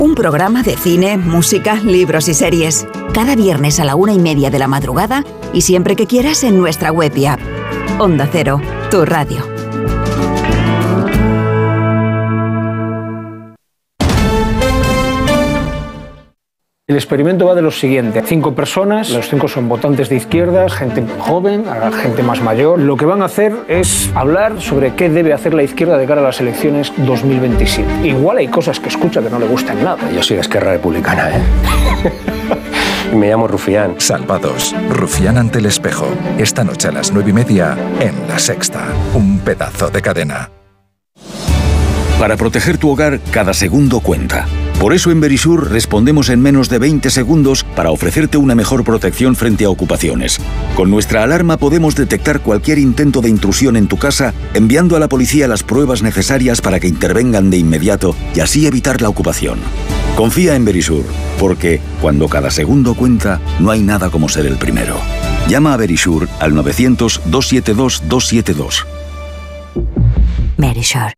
Un programa de cine, música, libros y series. Cada viernes a la 1:30 de la madrugada y siempre que quieras en nuestra web y app. Onda Cero, tu radio. El experimento va de lo siguiente: 5 personas, los 5 son votantes de izquierdas, gente joven, gente más mayor. Lo que van a hacer es hablar sobre qué debe hacer la izquierda de cara a las elecciones 2027. Igual hay cosas que escucha que no le gustan nada. Yo soy de Esquerra Republicana, ¿eh? Me llamo Rufián. Salvados. Rufián ante el espejo. Esta noche a las 9:30 en La Sexta. Un pedazo de cadena. Para proteger tu hogar, cada segundo cuenta. Por eso en Verisur respondemos en menos de 20 segundos para ofrecerte una mejor protección frente a ocupaciones. Con nuestra alarma podemos detectar cualquier intento de intrusión en tu casa, enviando a la policía las pruebas necesarias para que intervengan de inmediato y así evitar la ocupación. Confía en Verisur, porque cuando cada segundo cuenta, no hay nada como ser el primero. Llama a Verisur al 900-272-272. Verisur.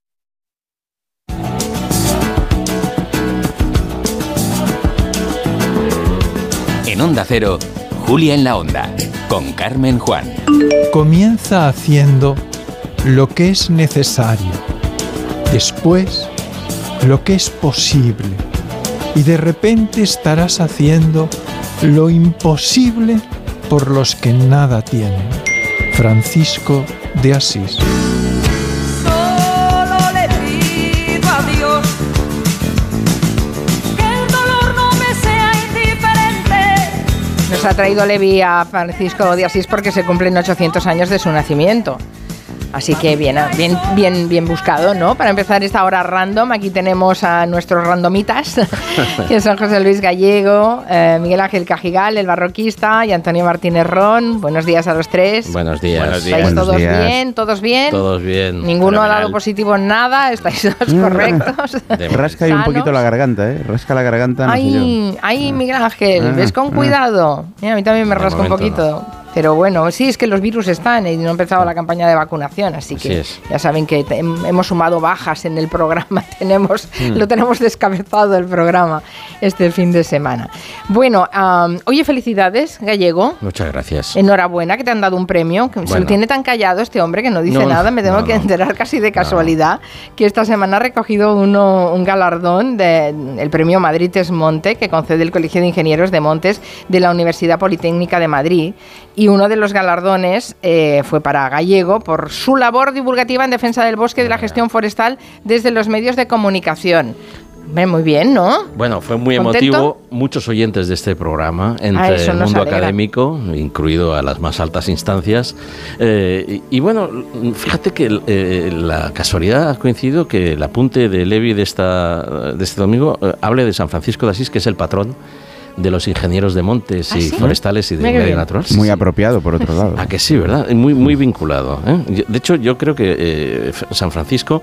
En Onda Cero, Julia en la Onda, con Carmen Juan. Comienza haciendo lo que es necesario, después lo que es posible, y de repente estarás haciendo lo imposible por los que nada tienen. Francisco de Asís. Nos ha traído Levi a Francisco de Asís porque se cumplen 800 años de su nacimiento. Así que bien buscado, ¿no? Para empezar esta hora random, aquí tenemos a nuestros randomitas, que son José Luis Gallego, Miguel Ángel Cajigal, el barroquista, y Antonio Martínez Ron. Buenos días a los tres. Buenos días. ¿Estáis todos bien? ¿Todos bien? Todos bien. Ninguno ha dado positivo en nada, estáis todos correctos. Rasca ahí un poquito la garganta, ¿eh? Rasca la garganta. Ay, Miguel Ángel, ves con cuidado. Mira, a mí también me rasca un poquito. No. Pero bueno, sí, es que los virus están y no ha empezado la campaña de vacunación, así que ya saben que hemos sumado bajas en el programa, lo tenemos descabezado el programa este fin de semana. Bueno, oye, felicidades, Gallego. Muchas gracias. Enhorabuena, que te han dado un premio. Se lo tiene tan callado este hombre que no dice nada, me tengo que enterar casi de casualidad que esta semana ha recogido un galardón del premio Madrid Monte que concede el Colegio de Ingenieros de Montes de la Universidad Politécnica de Madrid. Y uno de los galardones fue para Gallego por su labor divulgativa en defensa del bosque y de la gestión forestal desde los medios de comunicación. Muy bien, ¿no? Bueno, fue muy emotivo. Muchos oyentes de este programa, entre el mundo académico, incluido a las más altas instancias. Y bueno, fíjate que la casualidad ha coincidido que el apunte de Levi de este domingo hable de San Francisco de Asís, que es el patrón de los ingenieros de montes y forestales y de medio natural. Muy apropiado, por otro lado. Ah, que sí, ¿verdad? Muy vinculado, ¿eh? De hecho, yo creo que San Francisco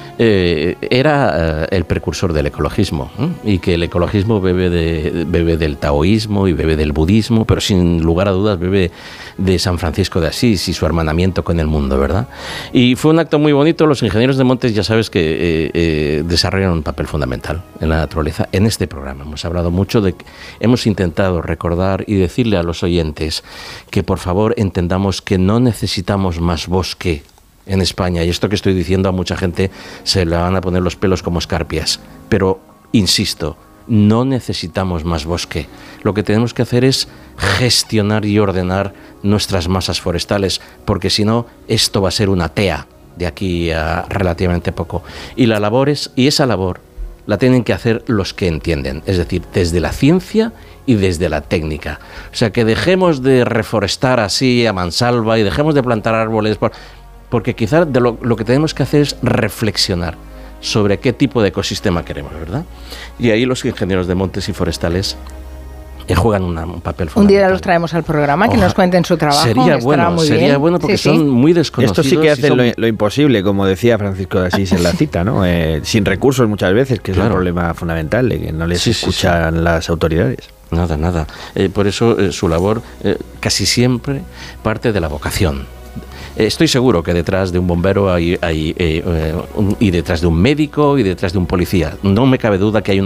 era el precursor del ecologismo, y que el ecologismo bebe del taoísmo y bebe del budismo, pero sin lugar a dudas bebe de San Francisco de Asís y su hermanamiento con el mundo, ¿verdad? Y fue un acto muy bonito. Los ingenieros de montes, ya sabes que desarrollan un papel fundamental en la naturaleza. En este programa hemos hablado mucho hemos intentado recordar y decirle a los oyentes que por favor entendamos que no necesitamos más bosque en España, y esto que estoy diciendo a mucha gente se le van a poner los pelos como escarpias, pero insisto, no necesitamos más bosque. Lo que tenemos que hacer es gestionar y ordenar nuestras masas forestales, porque si no, esto va a ser una tea de aquí a relativamente poco. Y esa labor la tienen que hacer los que entienden, es decir, desde la ciencia y desde la técnica. O sea, que dejemos de reforestar así a mansalva y dejemos de plantar árboles, porque quizás lo que tenemos que hacer es reflexionar sobre qué tipo de ecosistema queremos, ¿verdad? Y ahí los ingenieros de montes y forestales juegan un papel fundamental. Un día los traemos al programa, que nos cuenten su trabajo. Sería bueno porque son muy desconocidos. Esto sí que hacen lo imposible, como decía Francisco de Asís en la cita, ¿no? Sin recursos muchas veces, que es el problema fundamental, de que no les escuchan las autoridades. Nada. Por eso su labor casi siempre parte de la vocación. Estoy seguro que detrás de un bombero y detrás de un médico y detrás de un policía, no me cabe duda que hay una